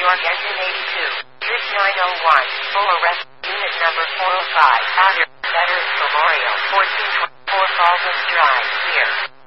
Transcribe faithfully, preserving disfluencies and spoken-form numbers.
York engine eighty-two, Bridge nine oh one, full arrest, unit number four oh five, Outer, Veterans Memorial, fourteen twenty-four Baldwin Drive, here.